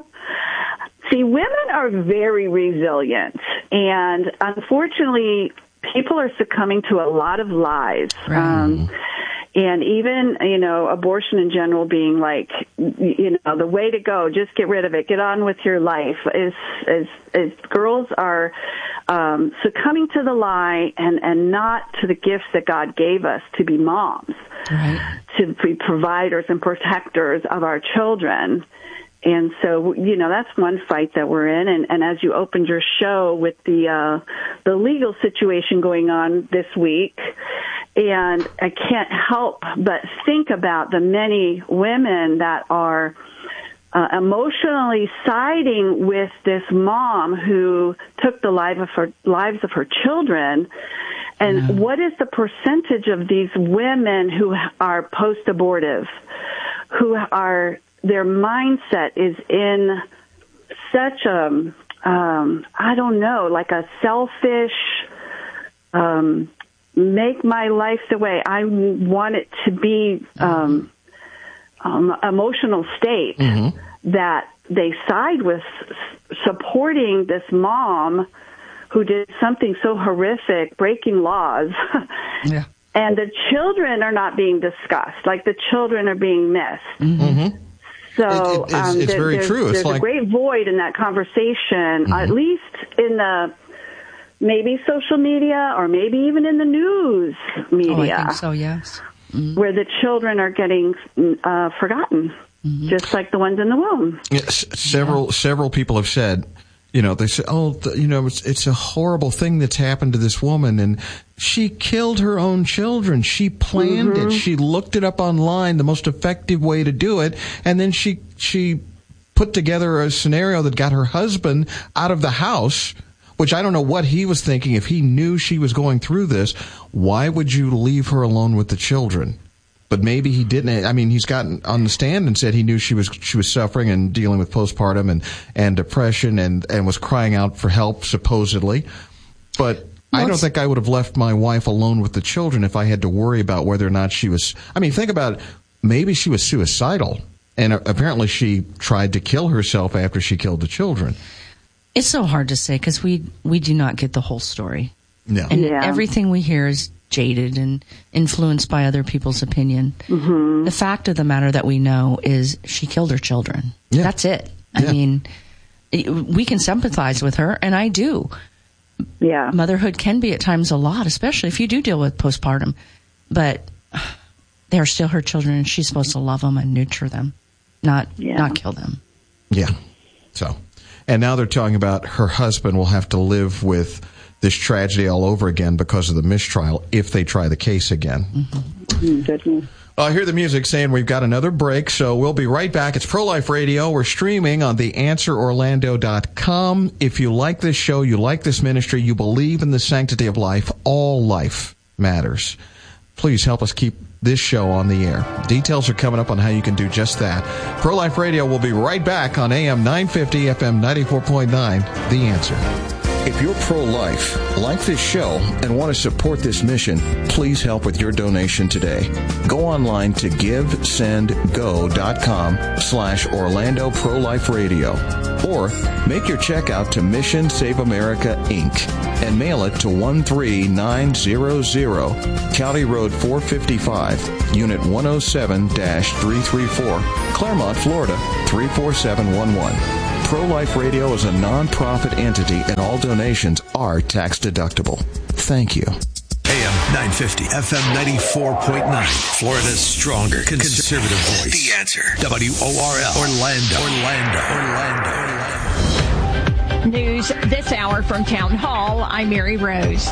See, women are very resilient, and unfortunately, people are succumbing to a lot of lies. Right. Um, and even, you know, abortion in general being like, you know, the way to go, just get rid of it, get on with your life, is, is, is girls are um, succumbing to the lie and, and not to the gifts that God gave us to be moms, right. to be providers and protectors of our children. And so, you know, that's one fight that we're in. And, and as you opened your show with the uh, the legal situation going on this week, and I can't help but think about the many women that are uh, emotionally siding with this mom who took the life of her, lives of her children. And yeah. what is the percentage of these women who are post-abortive, who are... their mindset is in such a, um, I don't know, like a selfish, um, make my life the way I want it to be, um, um, emotional state mm-hmm. that they side with supporting this mom who did something so horrific, breaking laws. Yeah. And the children are not being discussed, like the children are being missed. Mm-hmm. So it, it, it's, um, it's there, very there's, true. It's there's like, a great void in that conversation, mm-hmm. at least in the maybe social media or maybe even in the news media. Oh, I think so, yes. Mm-hmm. Where the children are getting uh, forgotten, mm-hmm. just like the ones in the womb. Yes, several yeah. several people have said, you know, they say, oh, the, you know, it's, it's a horrible thing that's happened to this woman, and she killed her own children. She planned mm-hmm. it. She looked it up online, the most effective way to do it, and then she she put together a scenario that got her husband out of the house, which I don't know what he was thinking. If he knew she was going through this, why would you leave her alone with the children? But maybe he didn't. I mean, he's gotten on the stand and said he knew she was she was suffering and dealing with postpartum and, and depression and, and was crying out for help, supposedly. But well, I don't think I would have left my wife alone with the children if I had to worry about whether or not she was. I mean, think about it. Maybe she was suicidal, and apparently she tried to kill herself after she killed the children. It's so hard to say because we, we do not get the whole story. No. And yeah. everything we hear is jaded and influenced by other people's opinion. Mm-hmm. The fact of the matter that we know is she killed her children. Yeah. That's it. I yeah. mean, we can sympathize with her, and I do. Yeah. Motherhood can be at times a lot, especially if you do deal with postpartum. But they're still her children, and she's supposed to love them and nurture them, not yeah. not kill them. Yeah. So, and now they're talking about her husband will have to live with this tragedy all over again because of the mistrial if they try the case again. Mm-hmm. Mm, goodness. I hear the music saying we've got another break, so we'll be right back. It's Pro-Life Radio. We're streaming on the answer orlando dot com. If you like this show, you like this ministry, you believe in the sanctity of life, all life matters. Please help us keep this show on the air. Details are coming up on how you can do just that. Pro-Life Radio will be right back on A M nine fifty, F M ninety-four point nine, The Answer. If you're pro-life, like this show, and want to support this mission, please help with your donation today. Go online to givesendgo.com slash Orlando Pro-Life Radio. Or make your check out to Mission Save America, Incorporated and mail it to one three nine zero zero, County Road four fifty-five, Unit one oh seven dash three thirty-four, Claremont, Florida three four seven one one. Pro-Life Radio is a non-profit entity and all donations are tax-deductible. Thank you. A M nine fifty, F M ninety-four point nine, Florida's stronger conservative voice. The Answer. W O R L. Orlando. Orlando. Orlando. Orlando. News this hour from Town Hall. I'm Mary Rose.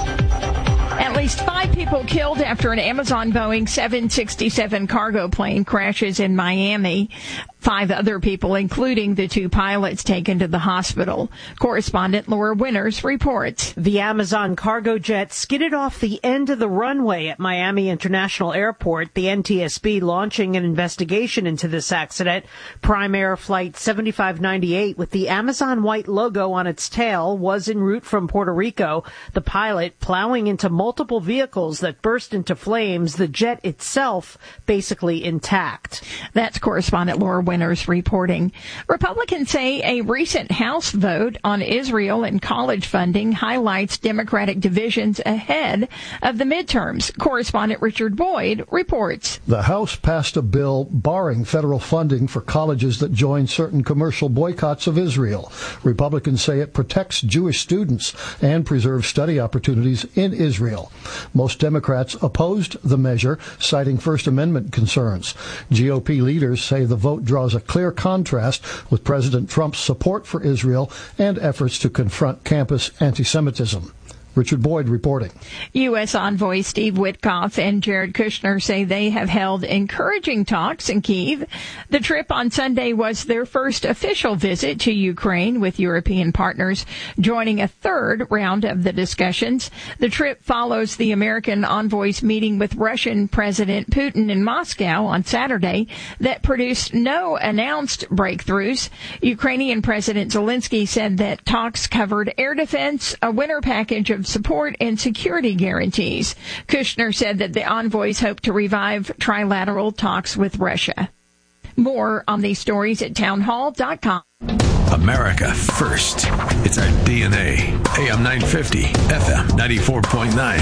At least five people killed after an Amazon Boeing seven sixty-seven cargo plane crashes in Miami. Five other people, including the two pilots, taken to the hospital. Correspondent Laura Winters reports. The Amazon cargo jet skidded off the end of the runway at Miami International Airport, the N T S B launching an investigation into this accident. Prime Air Flight seventy-five ninety-eight, with the Amazon white logo on its tail, was en route from Puerto Rico. The pilot plowing into multiple vehicles that burst into flames, the jet itself basically intact. That's correspondent Laura Winters reporting. Republicans say a recent House vote on Israel and college funding highlights Democratic divisions ahead of the midterms. Correspondent Richard Boyd reports. The House passed a bill barring federal funding for colleges that join certain commercial boycotts of Israel. Republicans say it protects Jewish students and preserves study opportunities in Israel. Most Democrats opposed the measure, citing First Amendment concerns. G O P leaders say the vote draws a clear contrast with President Trump's support for Israel and efforts to confront campus anti-Semitism. Richard Boyd reporting. U S envoy Steve Witkoff and Jared Kushner say they have held encouraging talks in Kyiv. The trip on Sunday was their first official visit to Ukraine, with European partners joining a third round of the discussions. The trip follows the American envoy's meeting with Russian President Putin in Moscow on Saturday that produced no announced breakthroughs. Ukrainian President Zelensky said that talks covered air defense, a winter package of support, and security guarantees. Kushner said that the envoys hope to revive trilateral talks with Russia. More on these stories at townhall dot com. America first. It's our D N A. A M nine fifty, F M ninety-four point nine.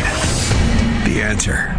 The Answer.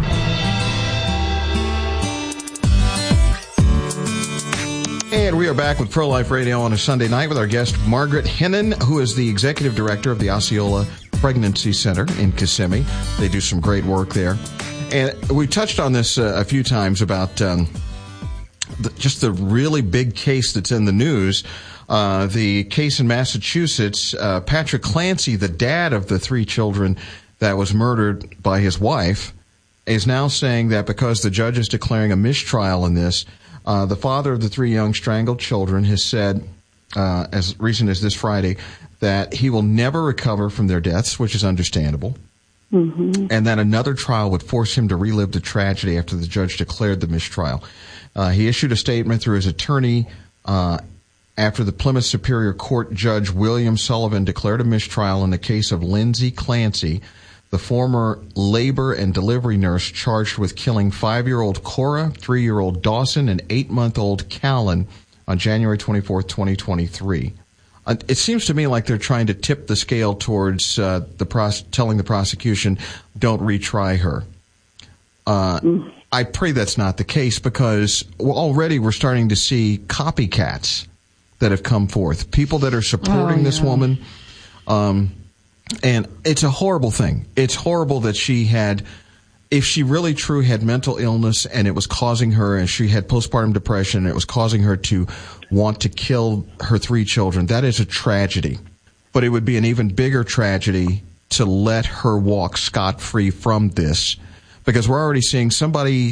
And we are back with Pro-Life Radio on a Sunday night with our guest, Margaret Hennon, who is the executive director of the Osceola Pregnancy Center in Kissimmee. They do some great work there. And we touched on this uh, a few times about um, the, just the really big case that's in the news. Uh, the case in Massachusetts, uh, Patrick Clancy, the dad of the three children that was murdered by his wife, is now saying that because the judge is declaring a mistrial in this, Uh, the father of the three young strangled children has said, uh, as recent as this Friday, that he will never recover from their deaths, which is understandable, mm-hmm. and that another trial would force him to relive the tragedy after the judge declared the mistrial. Uh, he issued a statement through his attorney uh, after the Plymouth Superior Court Judge William Sullivan declared a mistrial in the case of Lindsay Clancy, the former labor and delivery nurse charged with killing five-year-old Cora, three-year-old Dawson, and eight-month-old Callan on January twenty-fourth, twenty twenty-three. Uh, it seems to me like they're trying to tip the scale towards uh, the pros- telling the prosecution, don't retry her. Uh, mm. I pray that's not the case, because already we're starting to see copycats that have come forth, people that are supporting oh, yeah. this woman. Um And it's a horrible thing. It's horrible that she had, if she really true had mental illness and it was causing her, and she had postpartum depression and it was causing her to want to kill her three children, that is a tragedy. But it would be an even bigger tragedy to let her walk scot-free from this, because we're already seeing somebody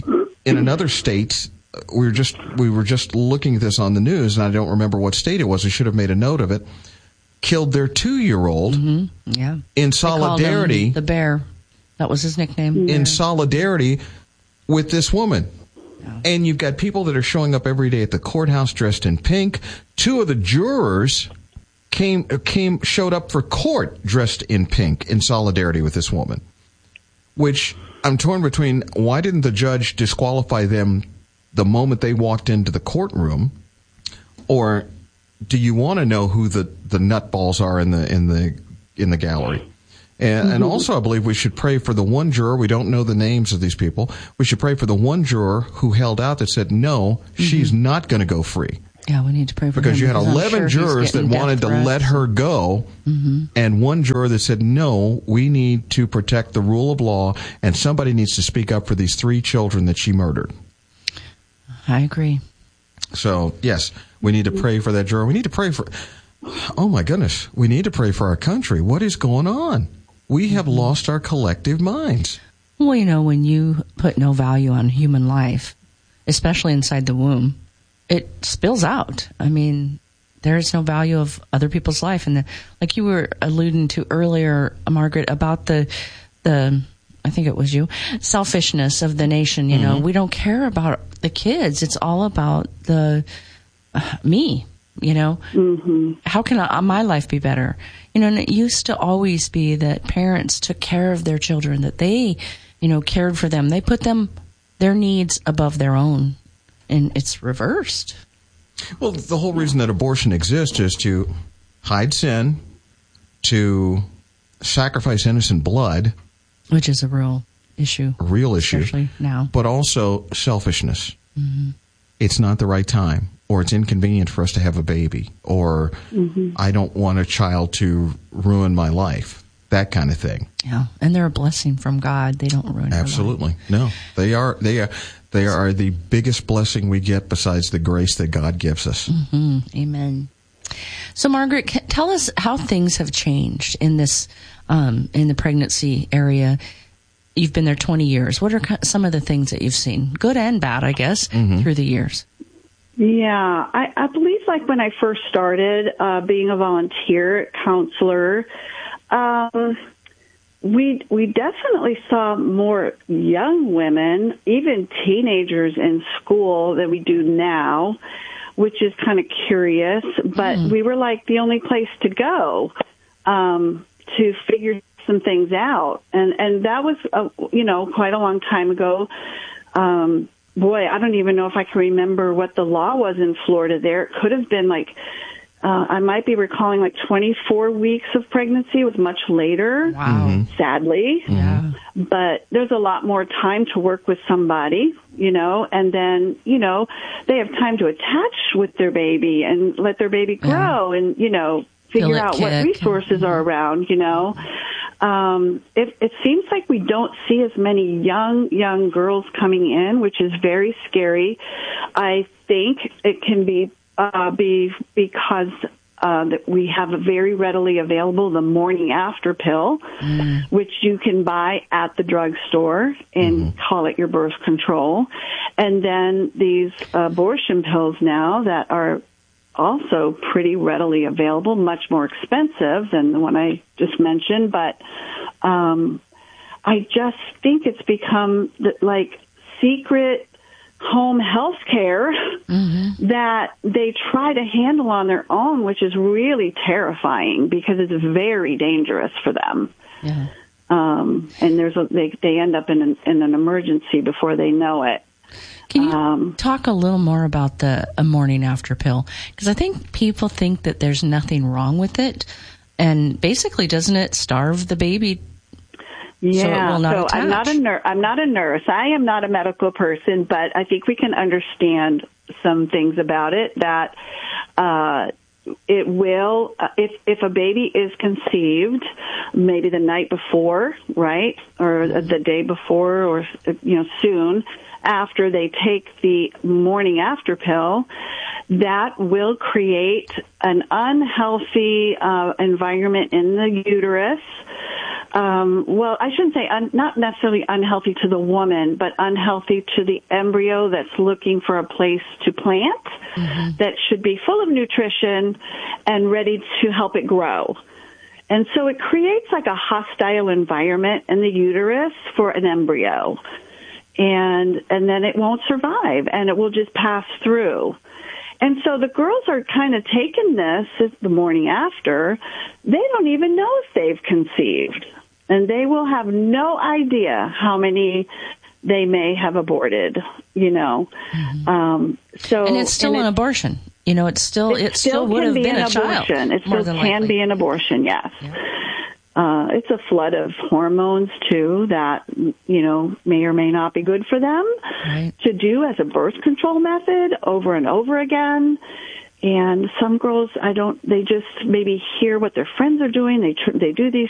in another state, we were just we were just looking at this on the news, and I don't remember what state it was. I should have made a note of it. Killed their two-year-old mm-hmm. yeah. in solidarity. The bear. That was his nickname. In solidarity with this woman. Yeah. And you've got people that are showing up every day at the courthouse dressed in pink. Two of the jurors came came showed up for court dressed in pink in solidarity with this woman. Which I'm torn between, why didn't the judge disqualify them the moment they walked into the courtroom? Or do you want to know who the, the nutballs are in the in the in the gallery? And, mm-hmm. and also, I believe we should pray for the one juror. We don't know the names of these people. We should pray for the one juror who held out that said, no, mm-hmm. she's not going to go free. Yeah, we need to pray for because him. You had eleven sure jurors that wanted to threats. let her go, mm-hmm. and one juror that said, no, we need to protect the rule of law, and somebody needs to speak up for these three children that she murdered. I agree. So, yes, we need to pray for that juror. We need to pray for, oh my goodness, we need to pray for our country. What is going on? We have mm-hmm. lost our collective minds. Well, you know, when you put no value on human life, especially inside the womb, it spills out. I mean, there is no value of other people's life. And the, like you were alluding to earlier, Margaret, about the, the, I think it was you, selfishness of the nation. You mm-hmm. know, we don't care about the kids. It's all about the, uh, me, you know, mm-hmm. how can I, my life be better? You know, and it used to always be that parents took care of their children, that they, you know, cared for them. They put them, their needs above their own. And it's reversed. Well, the whole reason that abortion exists is to hide sin, to sacrifice innocent blood. Which is a real issue. A real issue. Especially now. But also selfishness. Mm-hmm. It's not the right time. Or it's inconvenient for us to have a baby. Or mm-hmm. I don't want a child to ruin my life. That kind of thing. Yeah. And they're a blessing from God. They don't ruin Absolutely. No. They are they are they are the biggest blessing we get besides the grace that God gives us. Mm-hmm. Amen. So, Margaret, tell us how things have changed in this um, in the pregnancy area. You've been there twenty years. What are some of the things that you've seen, good and bad, I guess, mm-hmm. through the years? Yeah, I, I believe like when I first started uh, being a volunteer counselor, um, we we definitely saw more young women, even teenagers in school than we do now, which is kind of curious. But mm. we were like the only place to go um, to figure some things out, and and that was uh, you know quite a long time ago. Um, boy, I don't even know if I can remember what the law was in Florida. There, it could have been like. Uh, I might be recalling like twenty-four weeks of pregnancy was much later, wow. mm-hmm. sadly. Yeah. But there's a lot more time to work with somebody, you know, and then, you know, they have time to attach with their baby and let their baby grow yeah. and, you know, figure out what resources mm-hmm. are around, you know. Um, it, it seems like we don't see as many young, young girls coming in, which is very scary. I think it can be Uh, be because uh, that we have a very readily available the morning after pill, mm. which you can buy at the drugstore and mm. call it your birth control, and then these abortion pills now that are also pretty readily available, much more expensive than the one I just mentioned, but um, I just think it's become the, like secret home health care mm-hmm. that they try to handle on their own, which is really terrifying because it's very dangerous for them. Yeah. Um, and there's a, they, they end up in an, in an emergency before they know it. Can you um, talk a little more about the a morning after pill? Because I think people think that there's nothing wrong with it. And basically, doesn't it starve the baby? Yeah, so, it will not so attach. I'm not a nurse. I'm not a nurse. I am not a medical person, but I think we can understand some things about it. That uh, it will, uh, if if a baby is conceived, maybe the night before, right, or the day before, or you know, soon after they take the morning after pill, that will create an unhealthy uh, environment in the uterus. Um, well, I shouldn't say un- not necessarily unhealthy to the woman, but unhealthy to the embryo that's looking for a place to plant mm-hmm. that should be full of nutrition and ready to help it grow. And so it creates like a hostile environment in the uterus for an embryo. And and then it won't survive, and it will just pass through. And so the girls are kind of taking this the morning after. They don't even know if they've conceived. And they will have no idea how many they may have aborted, you know. Mm-hmm. Um, so and it's still and an it, abortion. You know, it's still, it, it still, still would have be been an a child. Abortion. It still can likely. be an abortion, yes. Yeah. Uh, it's a flood of hormones, too, that, you know, may or may not be good for them right. to do as a birth control method over and over again. And some girls, I don't, they just maybe hear what their friends are doing. They tr- they do these